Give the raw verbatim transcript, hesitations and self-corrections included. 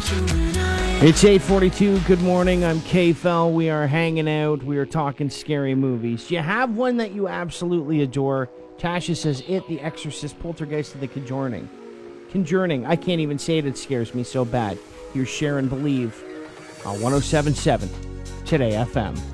It's eight forty-two. Good morning. I'm K-Fel. We are hanging out. We are talking scary movies. Do you have one that you absolutely adore? Tasha says It, The Exorcist, Poltergeist, and The Conjuring. Conjuring. I can't even say it. It scares me so bad. Here's Share and Believe on one oh seven point seven Today F M.